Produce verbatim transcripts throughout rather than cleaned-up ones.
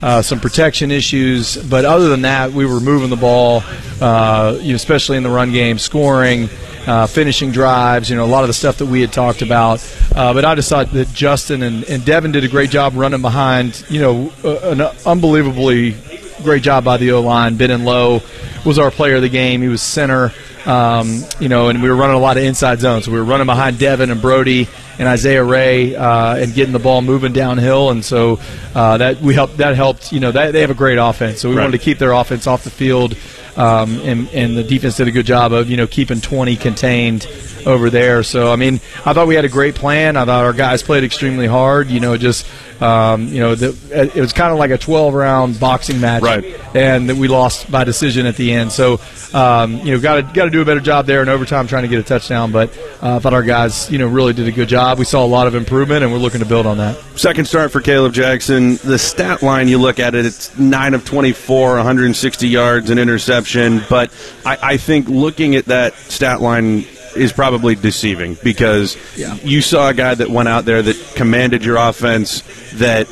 uh, some protection issues. But other than that, we were moving the ball, uh, you know, especially in the run game, scoring, uh, finishing drives, you know, a lot of the stuff that we had talked about. Uh, but I just thought that Justin and, and Devin did a great job running behind, you know, uh, an unbelievably great job by the O-line. Ben Lowe was our player of the game. He was center, um, you know, and we were running a lot of inside zones. So we were running behind Devin and Brody and Isaiah Ray uh, and getting the ball moving downhill. And so uh, that we helped. That helped. You know, that, they have a great offense. So we right. wanted to keep their offense off the field, um, and, and the defense did a good job of, you know, keeping twenty contained over there. So, I mean, I thought we had a great plan. I thought our guys played extremely hard. You know, just, um, you know, the, it was kind of like a twelve-round boxing match. Right. And that we lost by decision at the end. So, um, you know, got to got to do a better job there in overtime trying to get a touchdown. But uh, I thought our guys, you know, really did a good job. We saw a lot of improvement, and we're looking to build on that. Second start for Caleb Jackson. The stat line, you look at it, it's nine of twenty-four, one hundred sixty yards, an interception. But I, I think looking at that stat line is probably deceiving because yeah. you saw a guy that went out there that commanded your offense that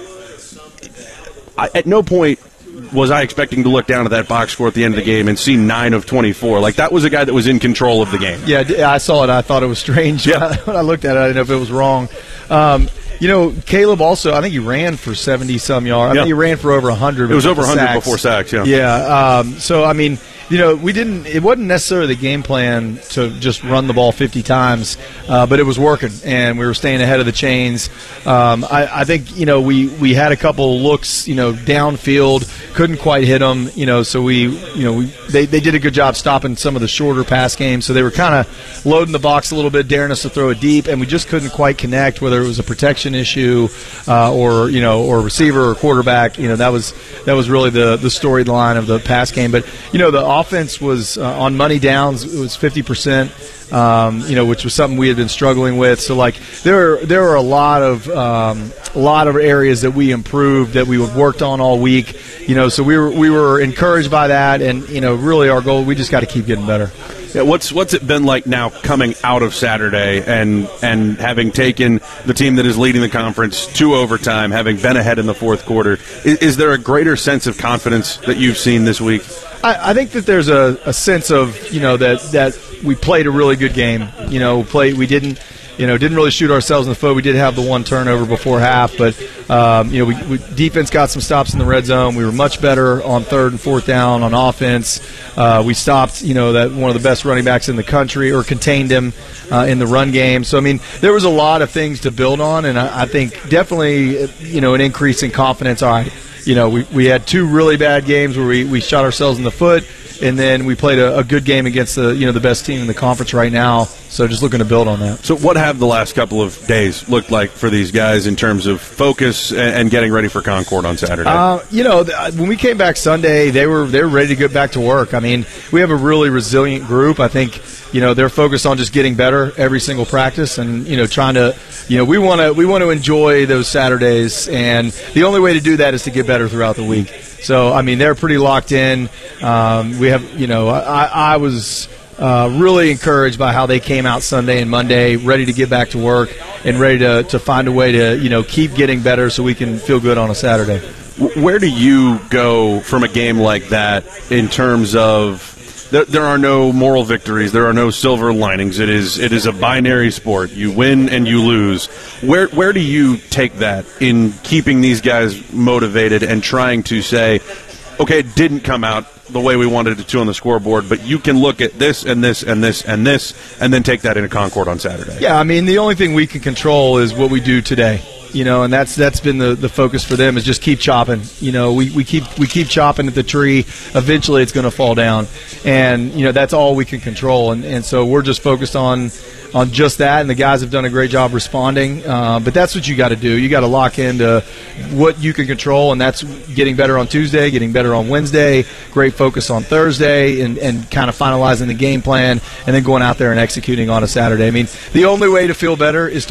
I, at no point was I expecting to look down at that box score at the end of the game and see nine of twenty-four. Like, that was a guy that was in control of the game. Yeah, I saw it. I thought it was strange. Yeah. When I looked at it, I didn't know if it was wrong. Um, you know, Caleb also, I think he ran for seventy-some yards. I yeah. think he ran for over one hundred. It was over one hundred sacks. before sacks, yeah. Yeah, um, so, I mean, you know, we didn't. It wasn't necessarily the game plan to just run the ball fifty times, uh, but it was working, and we were staying ahead of the chains. Um, I, I think you know we, we had a couple looks, you know, downfield, couldn't quite hit them, you know. So we, you know, we they, they did a good job stopping some of the shorter pass games. So they were kind of loading the box a little bit, daring us to throw it deep, and we just couldn't quite connect. Whether it was a protection issue, uh, or you know, or receiver or quarterback, you know, that was that was really the the storyline of the pass game. But you know, the offense was uh, on money downs. It was fifty percent, um, you know, which was something we had been struggling with. So, like, there are, there are a lot of um, a lot of areas that we improved that we worked on all week. You know, so we were we were encouraged by that, and you know, really our goal, we just got to keep getting better. Yeah, what's what's it been like now coming out of Saturday and and having taken the team that is leading the conference to overtime, having been ahead in the fourth quarter? Is, is there a greater sense of confidence that you've seen this week? I, I think that there's a, a sense of, you know, that, that we played a really good game. You know, play we didn't, you know, didn't really shoot ourselves in the foot. We did have the one turnover before half, but um, you know, we, we defense got some stops in the red zone. We were much better on third and fourth down on offense. Uh, we stopped, you know, that one of the best running backs in the country, or contained him uh, in the run game. So I mean, there was a lot of things to build on, and I, I think definitely, you know, an increase in confidence. All right. You know, we, we had two really bad games where we, we shot ourselves in the foot, and then we played a, a good game against the you know the best team in the conference right now. So just looking to build on that. So what have the last couple of days looked like for these guys in terms of focus and, and getting ready for Concord on Saturday? Uh, you know, th- when we came back Sunday, they were they were ready to get back to work. I mean, we have a really resilient group. I think you know they're focused on just getting better every single practice, and you know trying to you know we want to we want to enjoy those Saturdays, and the only way to do that is to get better throughout the week. So I mean, they're pretty locked in. Um, we have you know I, I was. Uh, really encouraged by how they came out Sunday and Monday, ready to get back to work and ready to, to find a way to, you know, keep getting better so we can feel good on a Saturday. Where do you go from a game like that in terms of there, there are no moral victories, there are no silver linings. It is it is a binary sport. You win and you lose. Where where do you take that in keeping these guys motivated and trying to say, okay, it didn't come out the way we wanted it to on the scoreboard, but you can look at this and this and this and this and then take that into Concord on Saturday? Yeah, I mean, the only thing we can control is what we do today. You know, and that's that's been the, the focus for them, is just keep chopping. You know, we, we keep we keep chopping at the tree. Eventually, it's going to fall down, and you know that's all we can control. And, and so we're just focused on on just that. And the guys have done a great job responding. Uh, but that's what you got to do. You got to lock into what you can control, and that's getting better on Tuesday, getting better on Wednesday. Great focus on Thursday, and and kind of finalizing the game plan, and then going out there and executing on a Saturday. I mean, the only way to feel better is to win.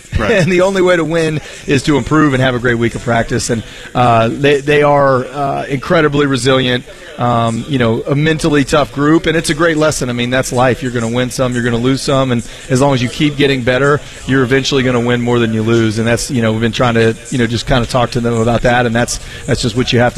Right. And the only way to win is to improve and have a great week of practice. And uh, they they are uh, incredibly resilient. Um, you know, a mentally tough group, and it's a great lesson. I mean, that's life. You're going to win some, you're going to lose some, and as long as you keep getting better, you're eventually going to win more than you lose. And that's, you know, we've been trying to, you know, just kind of talk to them about that, and that's that's just what you have to